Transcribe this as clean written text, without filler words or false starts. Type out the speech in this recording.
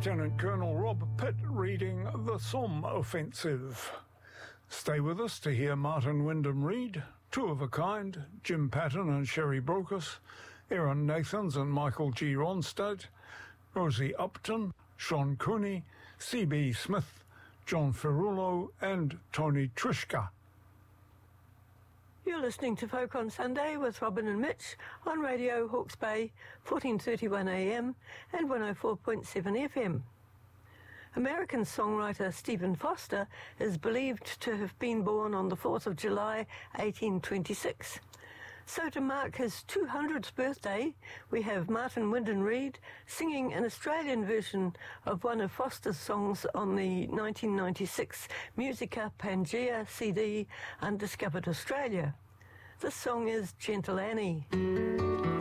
Lieutenant Colonel Rob Pitt reading the Somme Offensive. Stay with us to hear Martin Wyndham Reed, Two of a Kind, Jim Patton and Sherry Brocas, Aaron Nathans and Michael G. Ronstadt, Rosie Upton, Sean Cooney, C.B. Smith, John Ferrulo and Tony Trishka. You're listening to Folk on Sunday with Robin and Mitch on Radio Hawke's Bay, 1431 AM and 104.7 FM. American songwriter Stephen Foster is believed to have been born on the 4th of July, 1826. So to mark his 200th birthday, we have Martin Wyndham Reed singing an Australian version of one of Foster's songs on the 1996 Musica Pangea CD, Undiscovered Australia. This song is Gentle Annie.